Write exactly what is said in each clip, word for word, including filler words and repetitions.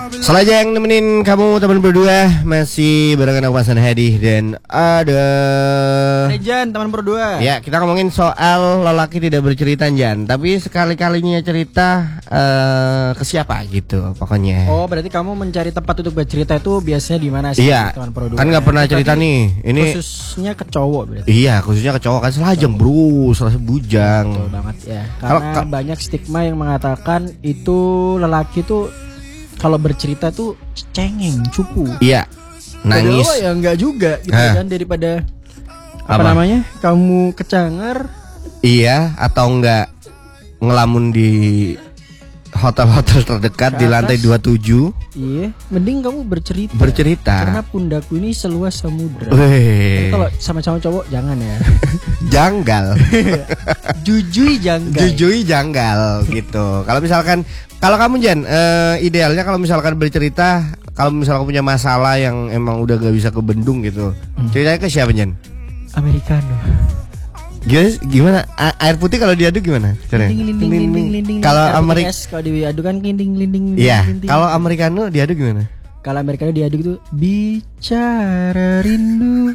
Salah aja yang nemenin kamu teman berdua. Masih barengan aku Mas Hadi dan ada Jan, teman berdua. Ya, kita ngomongin soal lelaki tidak bercerita Jan. Tapi sekali-kalinya cerita uh, ke siapa gitu pokoknya. Oh, berarti kamu mencari tempat untuk bercerita itu biasanya di mana sih? Iya, teman berdua. kan gak pernah cerita nih. Ini khususnya ke cowok berarti. Iya, khususnya ke cowok kan selajeng bro, salah bujang. Betul banget ya. Karena Kalo, banyak stigma yang mengatakan itu lelaki tuh kalau bercerita tuh cengeng, cupu. Iya. Nangis. Padahal ya enggak juga gitu Hah. kan, daripada apa, apa namanya? Kamu kecangar. Iya, atau enggak ngelamun di hotel-hotel terdekat di lantai dua puluh tujuh. Iya, mending kamu bercerita. Bercerita. Karena pundakku ini seluas samudra. Weh. Kalau sama-sama cowok jangan ya. Janggal. Jujui janggal. Jujui janggal gitu. Kalau misalkan kalau kamu Jan, uh, idealnya kalau misalkan bercerita, kalau misalkan punya masalah yang emang udah gak bisa kebendung gitu, hmm. ceritanya ke siapa Jan? Americano. Gimana? Gimana? A- air putih kalau diaduk gimana? Kalau Amerika kalau diaduk kan linding linding. Iya. Kalau Americano diaduk gimana? Kalau Americano diaduk itu bicara rindu,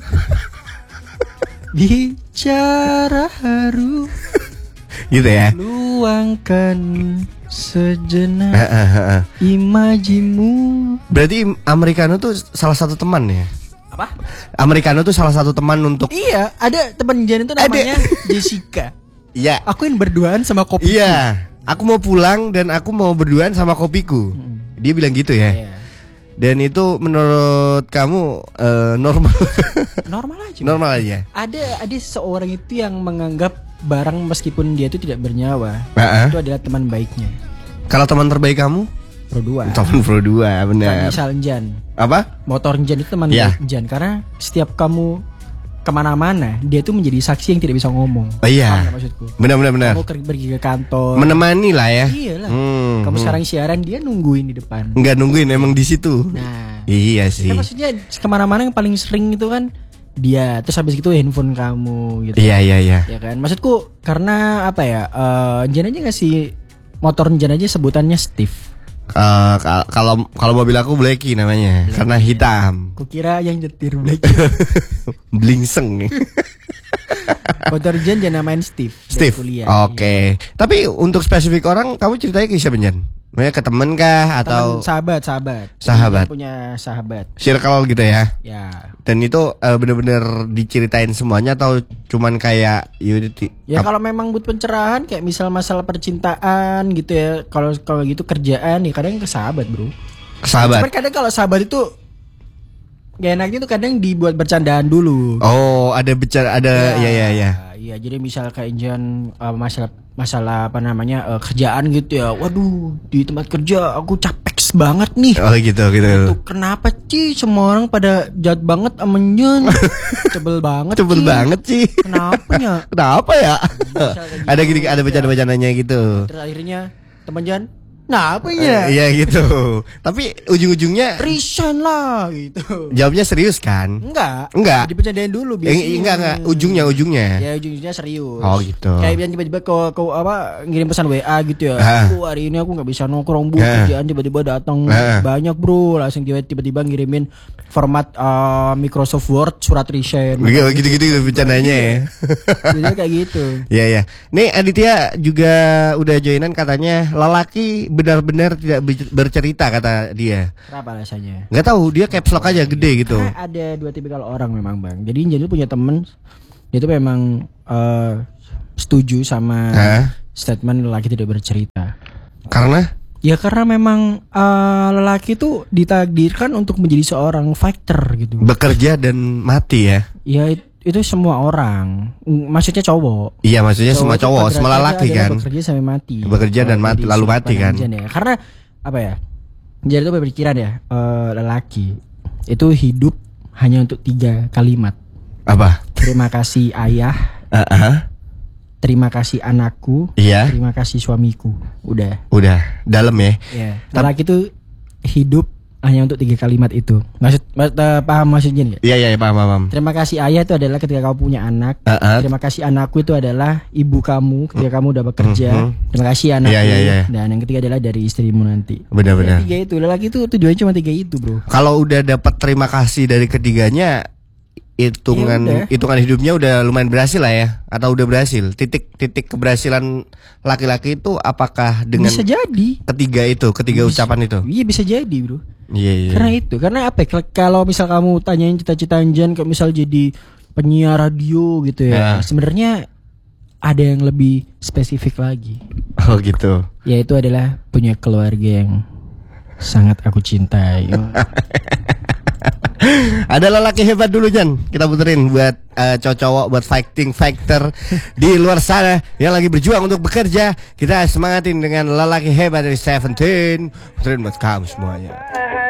bicara haru. Gitu ya. Luangkan sejenak imajimu. Berarti Americano tuh salah satu teman ya? Apa? Americano tuh salah satu teman untuk. Iya, ada teman Jan itu namanya Jessica. Iya. Aku yang berduaan sama kopiku. Iya. Aku mau pulang dan aku mau berduaan sama kopiku. Hmm. Dia bilang gitu ya. Iya. Dan itu menurut kamu uh, normal? Normal aja. Normal aja. Ada ada seorang itu yang menganggap barang meskipun dia itu tidak bernyawa, uh-uh. itu adalah teman baiknya. Kalau teman terbaik kamu? Pro dua. Teman Pro dua, benar. Misal Jan. Apa? Motor Jan itu teman yeah. baik Jan, karena setiap kamu kemana-mana dia tuh menjadi saksi yang tidak bisa ngomong. Oh iya. Maksudku. Benar-benar benar. Kamu pergi ke kantor. Menemani lah ya. Iyalah. Hmm, kamu hmm. sekarang siaran dia nungguin di depan. Enggak nungguin, emang di situ. Nah. Iya sih. Kan maksudnya kemana-mana yang paling sering itu kan dia, terus habis itu handphone kamu gitu. Iya iya iya. Ya kan, maksudku karena apa ya? Uh, Jan aja ngasih motor Jan aja sebutannya Steve. Uh, kalau kalau mobil aku Blacky namanya, Blacky, karena hitam. Kukira yang nyetir Blacky. Blingseng. Motor Jan jangan namain Steve. Steve. Oke. Okay. Tapi untuk spesifik orang, kamu ceritanya ke siapa Jan? Maksudnya ke temen kah atau temen, sahabat, sahabat. Sahabat. Dia punya sahabat. Circle gitu ya. Ya. Dan itu uh, benar-benar diceritain semuanya atau cuman kayak Yuditi? Ya kalau memang butuh pencerahan kayak misal masalah percintaan gitu ya. Kalau kalau gitu kerjaan ya kadang ke sahabat, Bro. Ke sahabat. Cuman kadang kalau sahabat itu gak enaknya tuh kadang dibuat bercandaan dulu. Oh, ada bicara ada ya ya ya. Iya, jadi misal kayak jangan uh, masalah masalah apa namanya uh, kerjaan gitu ya. Waduh, di tempat kerja aku capek banget nih. Oh gitu gitu. Itu kenapa sih semua orang pada jahat banget sama Nyen? Cebel banget. Cebel Ci. banget sih. Kenapa ya? Kenapa ya? Gitu, ada gini ada bercanda-bercandanya gitu. Terus akhirnya teman Jan, nah apa ya? Uh, iya gitu. Tapi ujung-ujungnya resign lah gitu. Jawabnya serius kan? Enggak. Enggak. Dipercandain dulu biasanya. Eh, enggak enggak. Ujungnya ujungnya. Ya ujungnya serius. Oh gitu. Kayak tiba-tiba kau kau apa ngirim pesan W A gitu ya. Ha. Aku hari ini aku nggak bisa nongkrong bu. Kerjaan tiba-tiba datang banyak bro. Langsung tiba-tiba ngirimin format uh, Microsoft Word surat resign. Gitu-gitu bercandanya ya. Jadi kayak gitu. Iya ya. Nih Aditya juga udah joinan katanya lelaki benar-benar tidak bercerita kata dia. Kenapa alasannya? Nggak tahu, dia caps lock aja gede gitu. Karena ada dua tipikal orang memang bang. Jadi jadi punya temen, dia tuh memang uh, setuju sama Hah? statement lelaki tidak bercerita. Karena? Ya karena memang uh, lelaki tuh ditakdirkan untuk menjadi seorang fighter gitu. Bekerja dan mati ya? Ya itu semua orang, maksudnya cowok. Iya maksudnya cowok semua cowok, semua lelaki kan. Bekerja sampai mati. Bekerja dan mati, lalu mati kan. Ya. Karena apa ya? Jadi itu berpikiran ya, uh, lelaki itu hidup hanya untuk tiga kalimat. Apa? Terima kasih ayah. Uh-uh. Terima kasih anakku. Iya. Terima kasih suamiku. Udah. Udah, dalam ya. Iya. Lelaki itu hidup hanya untuk tiga kalimat itu. Maksud, maksud uh, paham maksudnya nggak? Iya iya paham paham. Terima kasih ayah itu adalah ketika kamu punya anak. Uh-uh. Terima kasih anakku itu adalah ibu kamu ketika kamu udah bekerja. Uh-huh. Terima kasih anakku. Iya, iya, iya. Dan yang ketiga adalah dari istrimu nanti. Benar-benar. Ya, tiga itu. Lelaki itu tujuannya cuma tiga itu, bro. Kalau udah dapat terima kasih dari ketiganya, hitungan Ya udah. hitungan hidupnya udah lumayan berhasil lah ya, atau udah berhasil. Titik titik keberhasilan laki-laki itu apakah dengan Bisa jadi. ketiga itu, ketiga Bisa- ucapan itu? Iya bisa jadi, bro. Iya iya. Karena itu, karena apa? ya, Kalau misal kamu tanyain cita-cita Anjan, kayak misal jadi penyiar radio gitu Ya. ya, sebenarnya ada yang lebih spesifik lagi. Oh gitu. Yaitu adalah punya keluarga yang sangat aku cintai. Ada lelaki hebat dulu Jan. Kita puterin buat uh, cowok-cowok, buat fighting fighter di luar sana yang lagi berjuang untuk bekerja. Kita semangatin dengan lelaki hebat dari Seventeen. Puterin buat kamu semuanya.